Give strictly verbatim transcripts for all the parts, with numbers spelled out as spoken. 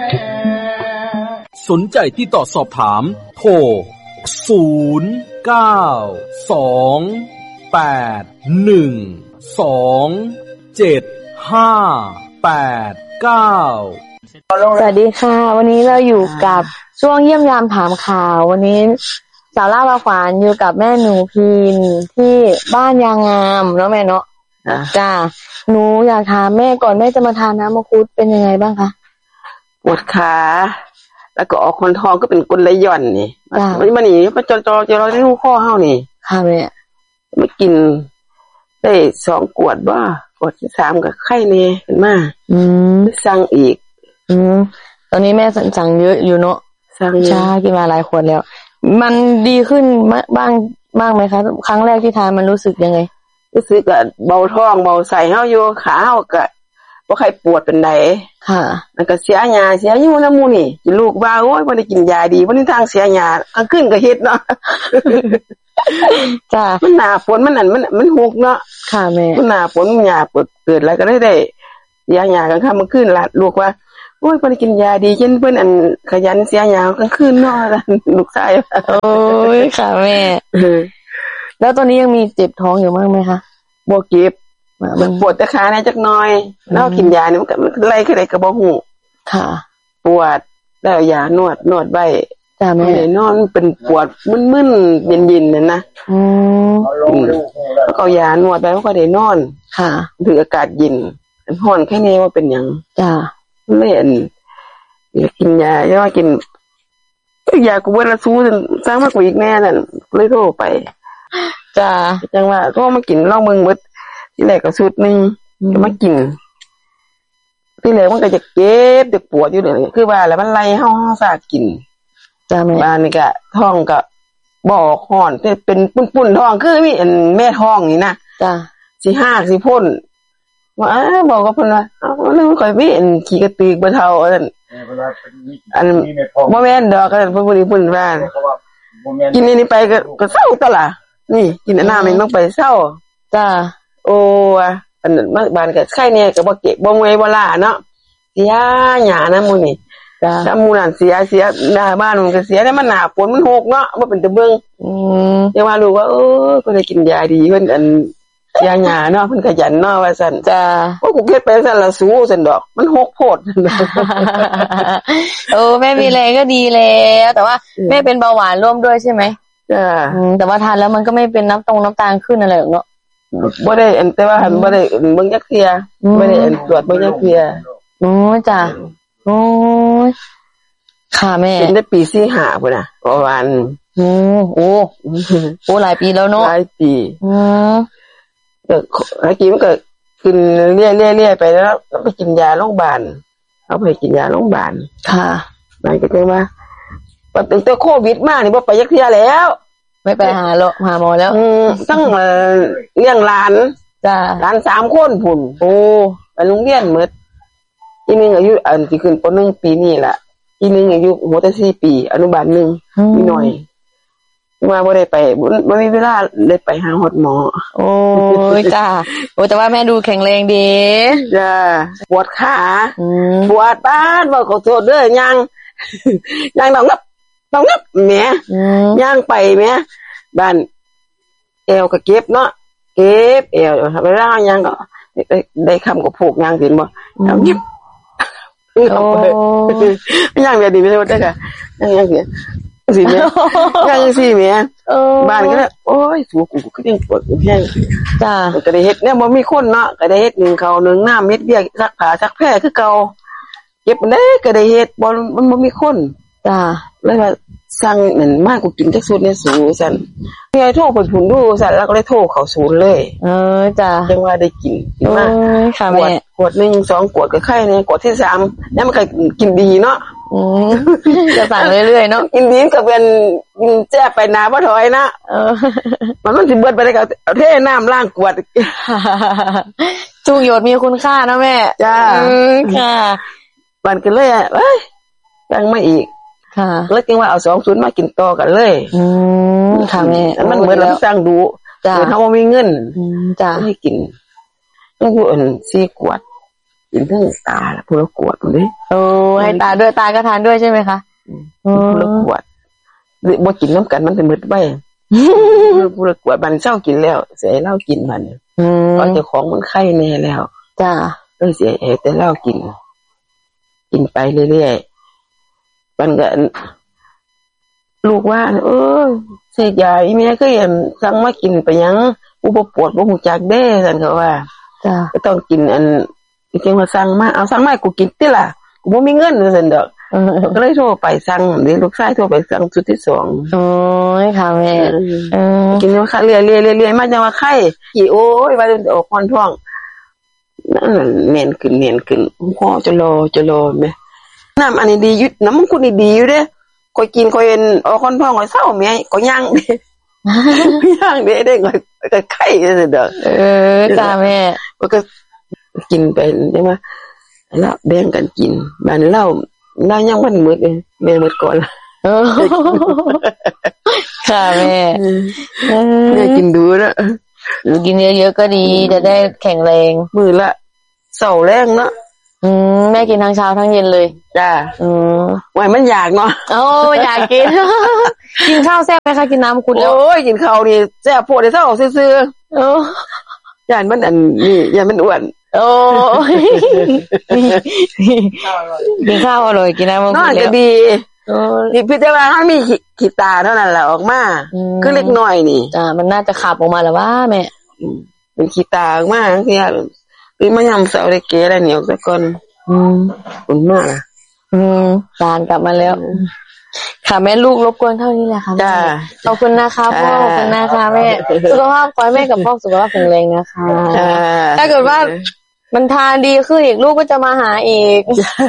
สนใจติดต่อสอบถามโทรศูนย์ เก้า สอง แปด หนึ่ง สอง เจ็ด ห้า แปด เก้าสวัสดีค่ะวันนี้เราอยู่กับช่วงเยี่ยมยามถามข่าววันนี้สาวล่าบาขวานอยู่กับแม่หนูพินที่บ้านยางงามเนาะแม่เนาะจ้าหนูอยากถามแม่ก่อนแม่จะมาทานน้ำมังคุดเป็นยังไงบ้างคะปวดขาแล้วก็ออกคนท้องก็เป็นกลไหลย้อนนี่มันมันนี่มันจอจอจอในหูข้อเฮานี่ค่ะแม่ไม่กินได้สองขวดบ่ขวดที่สามก็ไข้แน่ขึ้นมาอืมสั่งอีกอืมตอนนี้แม่สั่งเยอะอยู่เนาะสั่งชากินมาหลายขวดแล้วมันดีขึ้นบ้างบ้างไหมคะครั้งแรกที่ทานมันรู้สึกยังไงรู้สึกก็เบาท้องเบาใส่เฮาอยู่ขาเฮาก็บ่ค่อยปวดปานใดค่ะมันก็เสียหญ้าเสียอยู่นำหมู่นี่ลูกว่าโอ๊ยบ่ได้กินยาดีบ่มีทางเสียหญ้ากลางคืนก็เฮ็ดเนาะจ้ะมันหน้าฝนมันนั่นมันมันหุกเนาะค่ะแม่มันหน้าฝนหญ้าเปิดเกิดแล้วก็ได้ได้เสียหญ้ากลางค่ำกลางคืนล่ะลูกว่าโอ้ยบ่ได้กินยาดีจนเพิ่นอันขยันเสียหญ้ากลางคืนเนาะลูกชายโอ้ยค่ะแม่แล้วตอนนี้ยังมีเจ็บท้องอยู่มั้งมั้ยคะบ่เก็บมันปวดแต่ขาแน่จักหน่อยแล้วกินยานี่มันก็ไล่คือได้ก็บ่ฮู้ค่ะปวดแล้วยานวดนวดไว้จ้ะแม่นอนเป็นปวดมึนๆเย็นๆนั่นนะอืมแล้วก็ยานวดไปมันก็ได้นอนค่ะถึงอากาศเย็นร้อนแค่นี้ว่าเป็นหยังจ้ะเล่นอยากกินยาย่อกินยากูเวลาสู้สร้างมากกว่าอีกแน่นั่นเลยโทรไปจ้ะจังว่าโทรมากินลองมึงเบิดที่แรกก็สุดนึงก็มากินที่แรกมันก็จะเจ็บจะปวดอยู่เลยคือว่าแล้วมันไล่เฮาเฮาซากินจ้ะแม่บ้านนี่ก็ท้องก็บ่อฮ้อนเป็นปุ้นๆท้องคือมีอันแม่ท้องนี่นะจ้ะสิหากสิพ่นว่าอ้าบอกกับเพิ่นว่าเอ้านึงข่อยมีอันขี้กระตือกบ่เท่าอันอันบ่แม่นดอกกันเพิ่นบ่ได้เพิ่นว่ากินนี่ไปก็ก็เศร้าตะล่ะนี่กินน้ำนี่ต้องไปเศร้าจ้ะโอ้อันนั้นมาบ้านก็ไข้แน่ก็บ่เก็บบ่เมื่อยบ่ล้าเนาะเสียหญ้านะหมู่นี่จ้ะถ้าหมู่นั่นเสียเสียหน้าบ้านมันก็เสียได้มันหน้าฝนมันหกเนาะบ่เป็นตะเบิ่งอืมยังว่าลูกว่าเออเพิ่นได้กินยาดีเพิ่นอันยาหญ้าเนาะเพิ่นขยันเนาะว่าซั่นจ้ะโอ้กูเฮ็ดไปซั่นล่ะสู้ซั่นดอกมันหกโพดโอ้แม่มีแรงก็ดีแล้วแต่ว่าแม่เป็นเบาหวานร่วมด้วยใช่มั้ยจ้ะอืมแต่ว่าทานแล้วมันก็ไม่เป็นน้ำตรงน้ำตาลขึ้นอะไรหรอกเนาะบ่ได้อันแต่ว่าหันบ่ได้เบิ่งจักเที่ยบ่ได้อันตรวจเบิ่งจักเที่ยโอ้จ้ะโอ้ยค่ะแม่เป็นได้ปีสี่ห้าพุ่นน่ะประมาณอือโอ้โอ้หลายปีแล้วเนาะหลายปีอือก็เมื่อกี้มันก็กินเรื่อยๆๆไปแล้วไปกินยาโรงพยาบาลเอาไปกินยาโรงพยาบาลค่ะมันก็จังว่าตั้งแต่โควิดมานี่บ่ไปจักเที่ยแล้วไม่ไปหาโลหาหมอแล้วอือตั้งเลี้ยงหลานจ้ะหลานสามคนพุ่นโอ้ไปโรงเรียนหมดอีนึงอายุอันสิขึ้นป.หนึ่งปีนี้ล่ะอีนึงอายุหัวแต่สี่ปีอนุบาลหนึ่งนิดหน่อยว่าบ่ได้ไปบ่มีเวลาได้ไปหาฮอดหมอโอ้ยจ้ะโอ้แต่ว่าแม่ดูแข็งแรงดีจ้ะปวดขาอือปวดบ้านบ่ขอโทษเด้อย่างย่างต้องงับต้องงับแหมย่างไปแหมบ้านเอวก็เก็บเนาะเก็บเอวเวลาย่างก็ได้ได้คำก็ผูกย่างสิบ่เอายิบโอ้ย่างแบบนี้ไม่ได้ได้ค่ะย่างเสียสิแม่ย่างสิแม่บ้านก็โอ้ยสูกูก็ยังปวดแห้งจ้าก็ได้เฮ็ดเนี่ยบ่มีคนเนาะก็ได้เฮ็ดนึงเขานึงน้ำเฮ็ดเวียกซักผ้าซักแพร่คือเก่าเก็บได้ก็ได้เฮ็ดบ่มันบ่มีคนจ้าเลยว่าสั่งนั่นมากูกินจักสุดเนี่ยสูซั่นมีไอ้โทรเพิ่นพุ่นดูซั่นแล้วก็เลยโทรเข้าศูนย์เลยเออจ้าจังว่าได้กินกินมาค่ะแม่ขวดนึงสองขวดก็ไข้แน่ขวดที่สามเนี่ยมันก็กินดีเนาะอือจะสั่งเรื่อยๆเนาะกินดีก็เป็นกินแซ่บไปหน้าบ่ถอยนะเออมันมันสิเบิดไปได้ก็เอาเทน้ำล้างขวดทุกหยดมีคุณค่านะแม่จ้าอือค่ะบันกันเลยเอ้ยสั่งมาอีกค่ะแล้วจึงว่าเอาสองศูนย์มากินต่อกันเลยอืมค่ะแม่มันเหมือนเราสั่งดูจ้าเฮาบ่มีเงินอืมจ้าให้กินต้องอยู่อันสี่ขวดกินทั้งตาละผู้ละขวดเลยโอ้ให้ตาด้วยตาก็ทานด้วยใช่ไหมคะผู้ละขวดหรือบ่กินน้ำกันมันจะมืดไปผู้ละขวดบันเช้ากินแล้วเสียเหล้ากินมันเพราะเจ้าของมันไข้แน่แล้วจ้าเออเสียแต่เหล้ากินกินไปเรื่อยๆมันก็ลูกว่าเออเสียยาอีแม่ก็ยังสั่งมากินไปยังอุบปวดบ่หูจักเด้ซั่นเขาว่าจ้าก็ต้องกินอันจริงๆว่าสั่งมาเอาสั่งมากูกินติล่ะกูบ่มีเงินซั่นดอกก็เลยโทรไปสั่งเดี๋ยวลูกชายโทรไปสั่งชุดที่สองโอ้ยค่ะแม่เออกินมาค่ะเรื่อยๆๆๆมาจังว่าไข้กี่โอ้ยว่าจะออกคอนท้องนั่นเนียนขึ้นเนียนขึ้นพอจะรอจะรอแม่น้ำอันนี้ดีอยู่น้ำมังคุดนี่ดีอยู่เด้ก็กินก็เห็นออกคอนท้องก็เศร้าแม่ก็ย่างเด้ย่างเด้ได้ก็ก็ไข้ซั่นดอกเออจ้าแม่ก็กินไปใช่มั้ยแล้วแบ่งกันกินบ้านเราเรายังบ่หมดเลยแม่หมดก่อนเออค่ะแม่แม่กินดูแล้วกินเยอะๆก็ดีจะได้แข็งแรงมื้อละเช้าแรงเนาะอืมแม่กินทั้งเช้าทั้งเย็นเลยจ้าอืมไว้มันอยากเนาะโอ้อยากกินกินข้าวแซ่บมั้ยคะกินน้ำมังคุดแล้วโอ้ยกินข้าวนี่แซ่บโพดได้เท่าซื่อๆโอ้ย่านมันอันนี่ย่านมันอ้วนโอ้ยกินข้าวอร่อยกินน้ำมังคุดแล้วน่าจะดีนี่พี่แต่ว่าถ้ามีขี้ตาเท่านั้นแหละออกมาคือเล็กน้อยนี่จ้ามันน่าจะขับออกมาแล้วว่าแม่เป็นขี้ตาออกมาคือพี่มายำเสาได้เก๋ได้เหนียวซะก่อนอืมอุ่นมากอืมตานกลับมาแล้วค่ะแม่ลูกรบกวนเท่านี้แหละค่ะจ้าขอบคุณนะคะพ่อขอบคุณนะคะแม่สุขภาพขอให้แม่กับพ่อสุขภาพแข็งแรงนะคะถ้าเกิดว่ามันทานดีขึ้นอีกลูกก็จะมาหาอีก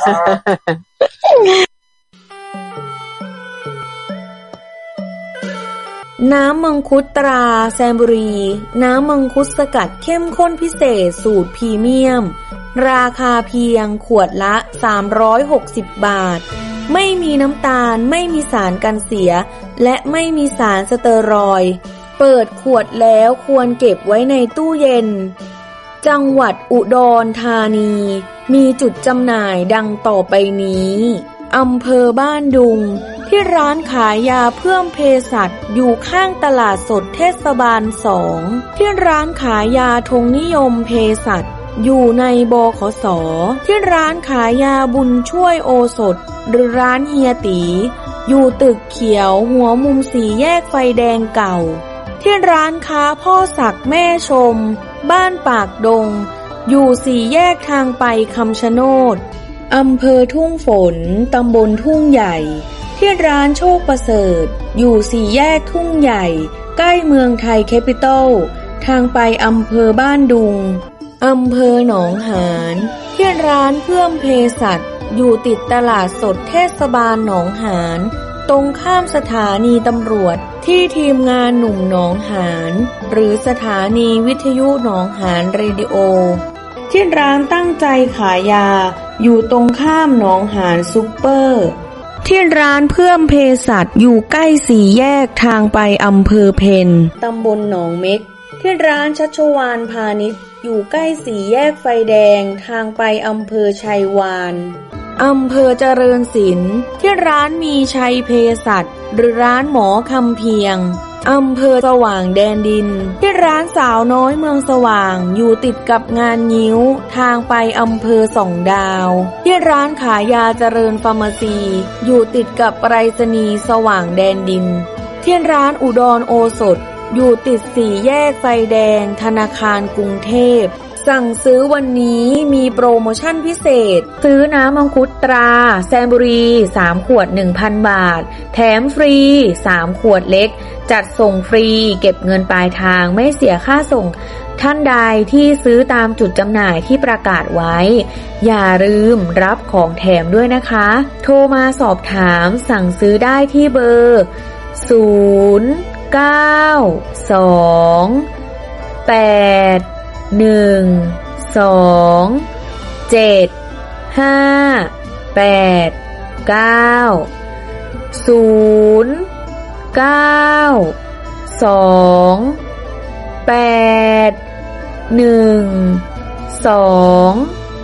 น้ำมังคุดตราแซมบุรีน้ำมังคุดสกัดเข้มข้นพิเศษสูตรพรีเมียมราคาเพียงขวดละสามร้อยหกสิบบาทไม่มีน้ำตาลไม่มีสารกันเสียและไม่มีสารสเตียรอยด์เปิดขวดแล้วควรเก็บไว้ในตู้เย็นจังหวัดอุดรธานีมีจุดจำหน่ายดังต่อไปนี้อำเภอบ้านดุงที่ร้านขายยาเพิ่มเภสัชอยู่ข้างตลาดสดเทศบาลสองที่ร้านขายยาธงนิยมเภสัชอยู่ในบขส.ที่ร้านขายยาบุญช่วยโอสถหรือร้านเฮียตีอยู่ตึกเขียวหัวมุมสี่แยกไฟแดงเก่าที่ร้านค้าพ่อศักดิ์แม่ชมบ้านปากดงอยู่สี่แยกทางไปคำชะโนดอำเภอทุ่งฝนตำบลทุ่งใหญ่ที่ร้านโชคประเสริฐอยู่สี่แยกทุ่งใหญ่ใกล้เมืองไทยแคปิตอลทางไปอำเภอบ้านดุงอำเภอหนองหานที่ร้านเพิ่มเภสัชอยู่ติดตลาดสดเทศบาลหนองหานตรงข้ามสถานีตำรวจที่ทีมงานหนุ่มหนองหานหรือสถานีวิทยุหนองหานเรดิโอที่ร้านตั้งใจขายยาอยู่ตรงข้ามหนองหานซุปเปอร์ที่ร้านเพิ่มเภสัชอยู่ใกล้สี่แยกทางไปอำเภอเพนตำบลหนองเม็กที่ร้านชัชวาลพาณิชย์อยู่ใกล้สี่แยกไฟแดงทางไปอำเภอชัยวานอำเภอเจริญศิลป์ที่ร้านมีชัยเภสัชหรือร้านหมอคำเพียงอำเภอสว่างแดนดินที่ร้านสาวน้อยเมืองสว่างอยู่ติดกับงานงิ้วทางไปอำเภอสองดาวที่ร้านขายยาเจริญฟาร์มาซีอยู่ติดกับไปรษณีย์สว่างแดนดินที่ร้านอุดรโอสถอยู่ติดสี่แยกไฟแดงธนาคารกรุงเทพสั่งซื้อวันนี้มีโปรโมชั่นพิเศษซื้อน้ำมังคุดตราแซมบุรีสามขวด หนึ่งพัน บาทแถมฟรีสามขวดเล็กจัดส่งฟรีเก็บเงินปลายทางไม่เสียค่าส่งท่านใดที่ซื้อตามจุดจำหน่ายที่ประกาศไว้อย่าลืมรับของแถมด้วยนะคะโทรมาสอบถามสั่งซื้อได้ที่เบอร์ศูนย์ เก้า สอง แปด หนึ่ง สอง เจ็ด ห้า แปด เก้า ศูนย์ เก้า สอง แปด หนึ่ง สอง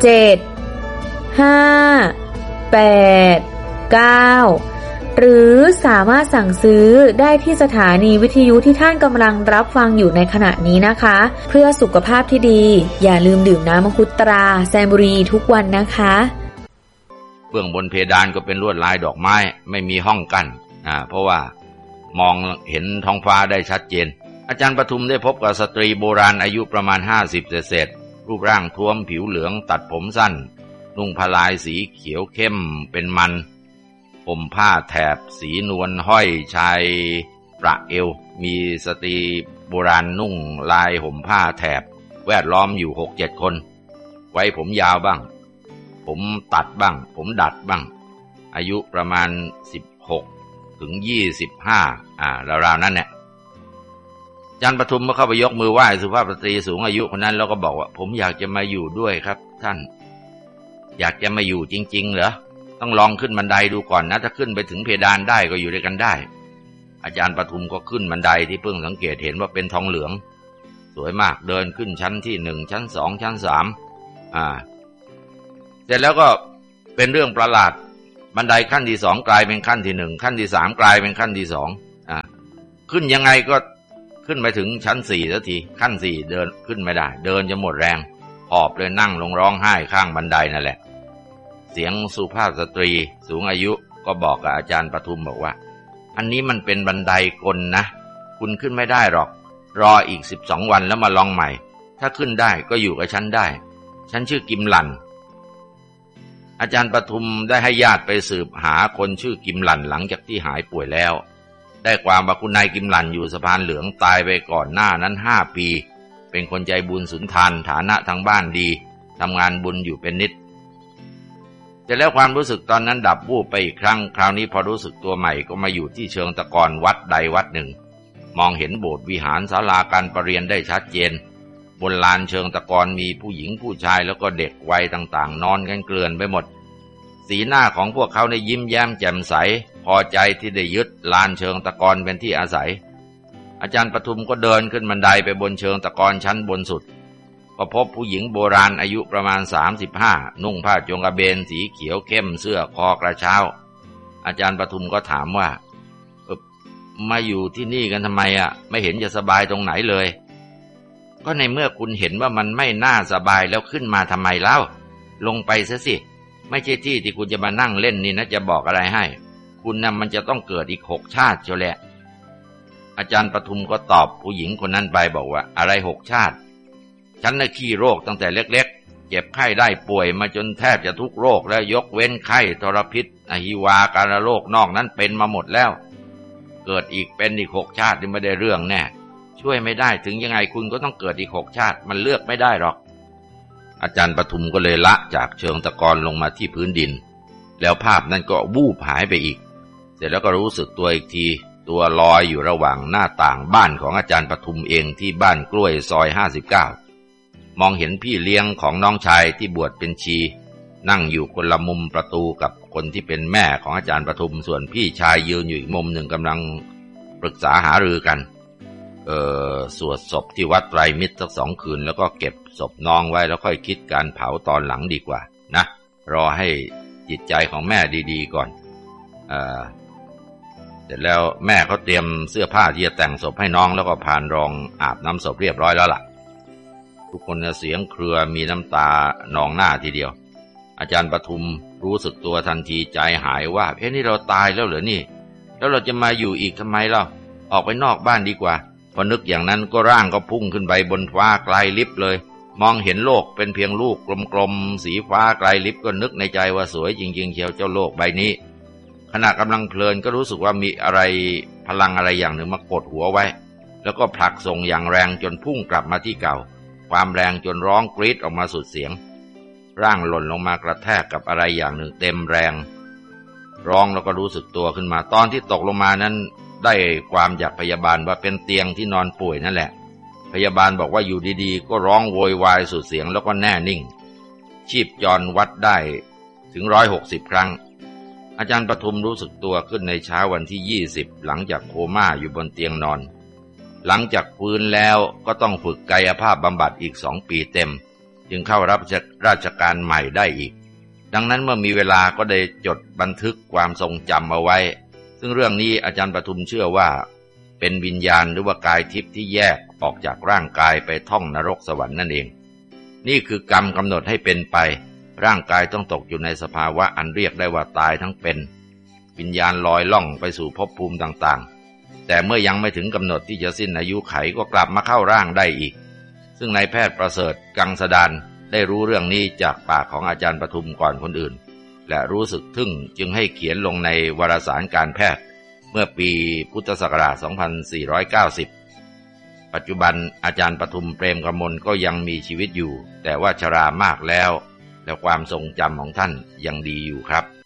เจ็ด ห้า แปด เก้าหรือสามารถสั่งซื้อได้ที่สถานีวิทยุที่ท่านกำลังรับฟังอยู่ในขณะนี้นะคะเพื่อสุขภาพที่ดีอย่าลืมดื่มน้ำมังคุดตราแซมบุรีทุกวันนะคะเบื้องบนเพดานก็เป็นลวดลายดอกไม้ไม่มีห้องกั้นอ่าเพราะว่ามองเห็นท้องฟ้าได้ชัดเจนอาจารย์ปทุมได้พบกับสตรีโบราณอายุประมาณห้าสิบเศษๆรูปร่างท้วมผิวเหลืองตัดผมสั้นนุ่งผ้าลายสีเขียวเข้มเป็นมันห่มผ้าแถบสีนวลห้อยชายประเอวมีสตรีโบราณนุ่งลายห่มผ้าแถบแวดล้อมอยู่ หกเจ็ด คนไว้ผมยาวบ้างผมตัดบ้างผมดัดบ้างอายุประมาณสิบหกถึงยี่สิบห้าอ่าราวๆนั้นเนี่ยอาจารย์ปทุมเมื่อเข้าไปยกมือไหว้สุภาพสตรีสูงอายุคนนั้นแล้วก็บอกว่าผมอยากจะมาอยู่ด้วยครับท่านอยากจะมาอยู่จริงๆเหรอต้องลองขึ้นบันไดดูก่อนนะถ้าขึ้นไปถึงเพดานได้ก็อยู่ด้วยกันได้อาจารย์ปทุมก็ขึ้นบันไดที่เพิ่งสังเกตเห็นว่าเป็นทองเหลืองสวยมากเดินขึ้นชั้นที่หนึ่งชั้นสองชั้นสามอ่าเสร็จแล้วก็เป็นเรื่องประหลาดบันไดขั้นที่สองกลายเป็นขั้นที่หนึ่งขั้นที่สามกลายเป็นขั้นที่สองอ่าขึ้นยังไงก็ขึ้นไปถึงชั้นสี่สักทีขั้นสี่เดินขึ้นไม่ได้เดินจะหมดแรงหอบเลยนั่งลงร้องไห้ข้างบันไดนั่นแหละเสียงสุภาพสตรีสูงอายุก็บอกกับอาจารย์ปทุมบอกว่าอันนี้มันเป็นบันไดกลนะคุณขึ้นไม่ได้หรอกรออีกสิบสองวันแล้วมาลองใหม่ถ้าขึ้นได้ก็อยู่กับฉันได้ฉันชื่อกิมลันอาจารย์ปทุมได้ให้ญาติไปสืบหาคนชื่อกิมลันหลังจากที่หายป่วยแล้วได้ความว่าคุณนายกิมลันอยู่สะพานเหลืองตายไปก่อนหน้านั้นห้าปีเป็นคนใจบุญสุนทานฐานะทางบ้านดีทำงานบุญอยู่เป็นนิดแต่แล้วความรู้สึกตอนนั้นดับวูบไปอีกครั้งคราวนี้พอรู้สึกตัวใหม่ก็มาอยู่ที่เชิงตะกอนวัดใดวัดหนึ่งมองเห็นโบสถ์วิหารศาลาการประเรียนได้ชัดเจนบนลานเชิงตะกอนมีผู้หญิงผู้ชายแล้วก็เด็กวัยต่างๆนอนกันเกลื่อนไปหมดสีหน้าของพวกเขาในยิ้มแย้มแจ่มใสพอใจที่ได้ยึดลานเชิงตะกอนเป็นที่อาศัยอาจารย์ปทุมก็เดินขึ้นบันไดไปบนเชิงตะกอนชั้นบนสุดก็พบผู้หญิงโบราณอายุประมาณสามสิบห้านุ่งผ้าจงกระเบนสีเขียวเข้มเสื้อคอกระเช้าอาจารย์ปทุมก็ถามว่าเอ่อมาอยู่ที่นี่กันทำไมอ่ะไม่เห็นจะสบายตรงไหนเลยก็ในเมื่อคุณเห็นว่ามันไม่น่าสบายแล้วขึ้นมาทำไมเล่าลงไปซะสิไม่ใช่ที่ที่คุณจะมานั่งเล่นนี่นะจะบอกอะไรให้คุณน่ะมันจะต้องเกิดอีกหกชาติเชียวแหละอาจารย์ปทุมก็ตอบผู้หญิงคนนั้นไปบอกว่าอะไรหกชาติฉันน่ะขี้โรคตั้งแต่เล็กๆเจ็บไข้ได้ป่วยมาจนแทบจะทุกโรคแล้วยกเว้นไข้ทรพิษอหิวาการโรคนอกนั้นเป็นมาหมดแล้วเกิดอีกเป็นอีกหกชาตินี่ไม่ได้เรื่องแน่ช่วยไม่ได้ถึงยังไงคุณก็ต้องเกิดอีกหกชาติมันเลือกไม่ได้หรอกอาจารย์ปทุมก็เลยละจากเชิงตะกอนลงมาที่พื้นดินแล้วภาพนั้นก็วูบหายไปอีกเสร็จแล้วก็รู้สึกตัวอีกทีตัวลอยอยู่ระหว่างหน้าต่างบ้านของอาจารย์ปทุมเองที่บ้านกล้วยซอยห้าสิบเก้ามองเห็นพี่เลี้ยงของน้องชายที่บวชเป็นชีนั่งอยู่คนละมุมประตูกับคนที่เป็นแม่ของอาจารย์ปทุมส่วนพี่ชายยืนอยู่อีกมุมหนึ่งกำลังปรึกษาหารือกันเอ่อสวดศพที่วัดไตรมิตรสักสองคืนแล้วก็เก็บศพน้องไว้แล้วค่อยคิดการเผาตอนหลังดีกว่านะรอให้จิตใจของแม่ดีๆก่อนเอ่อเสร็จแล้วแม่เขาเตรียมเสื้อผ้าที่จะแต่งศพให้น้องแล้วก็ผ่านรองอาบน้ำศพเรียบร้อยแล้วล่ะทุกคนเสียงเครือมีน้ำตานองหน้าทีเดียวอาจารย์ปทุมรู้สึกตัวทันทีใจหายว่าเอ๊ะนี่เราตายแล้วเหรอนี่แล้วเราจะมาอยู่อีกทำไมเล่าออกไปนอกบ้านดีกว่าพอนึกอย่างนั้นก็ร่างก็พุ่งขึ้นไปบนฟ้าไกลลิบเลยมองเห็นโลกเป็นเพียงลูกกลมๆสีฟ้าไกลลิบก็นึกในใจว่าสวยจริงๆเชียวเจ้าโลกใบนี้ขณะกำลังเพลินก็รู้สึกว่ามีอะไรพลังอะไรอย่างหนึ่งมากดหัวไว้แล้วก็ผลักส่งอย่างแรงจนพุ่งกลับมาที่เก่าความแรงจนร้องกรี๊ดออกมาสุดเสียงร่างหล่นลงมากระแทกกับอะไรอย่างหนึ่งเต็มแรงร้องแล้วก็รู้สึกตัวขึ้นมาตอนที่ตกลงมานั้นได้ความจากพยาบาลว่าเป็นเตียงที่นอนป่วยนั่นแหละพยาบาลบอกว่าอยู่ดีๆก็ร้องโวยวายสุดเสียงแล้วก็แน่นิ่งชีพจรวัดได้ถึงร้อยหกสิบครั้งอาจารย์ปทุมรู้สึกตัวขึ้นในเช้าวันที่ยี่สิบหลังจากโคม่าอยู่บนเตียงนอนหลังจากฟื้นแล้วก็ต้องฝึกกายภาพบำบัดอีกสองปีเต็มจึงเข้ารับราชการใหม่ได้อีกดังนั้นเมื่อมีเวลาก็ได้จดบันทึกความทรงจำเอาไว้ซึ่งเรื่องนี้อาจารย์ปทุมเชื่อว่าเป็นวิญญาณหรือว่ากายทิพย์ที่แยกออกจากร่างกายไปท่องนรกสวรรค์นั่นเองนี่คือกรรมกำหนดให้เป็นไปร่างกายต้องตกอยู่ในสภาวะอันเรียกได้ว่าตายทั้งเป็นวิญญาณลอยล่องไปสู่ภพภูมิต่างๆแต่เมื่อยังไม่ถึงกำหนดที่จะสิ้นอายุไขก็กลับมาเข้าร่างได้อีกซึ่งนายแพทย์ประเสริฐกังสดาลได้รู้เรื่องนี้จากปากของอาจารย์ปทุมก่อนคนอื่นและรู้สึกทึ่งจึงให้เขียนลงในวารสารการแพทย์เมื่อปีพุทธศักราช สองพันสี่ร้อยเก้าสิบ ปัจจุบันอาจารย์ปทุมเปรมกมลก็ยังมีชีวิตอยู่แต่ว่าชรามากแล้วและความทรงจำของท่านยังดีอยู่ครับ